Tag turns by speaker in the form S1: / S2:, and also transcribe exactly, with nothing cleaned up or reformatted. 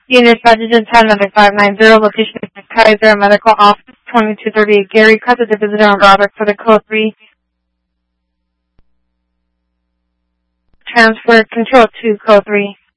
S1: Unit Budget ten number five nine zero, location is Kaiser Medical Office, twenty-two thirty-eight Gary Cut, the visitor on Robert for the code three. Transfer control to code three.